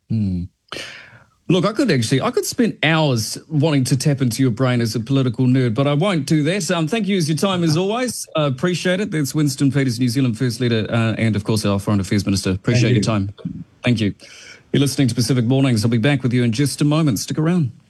Hmm. Look, I could spend hours wanting to tap into your brain as a political nerd, but I won't do that. Thank you for your time as always. Appreciate it. That's Winston Peters, New Zealand First Leader, and of course our Foreign Affairs Minister. Appreciate your time. Thank you. You're listening to Pacific Mornings. I'll be back with you in just a moment. Stick around.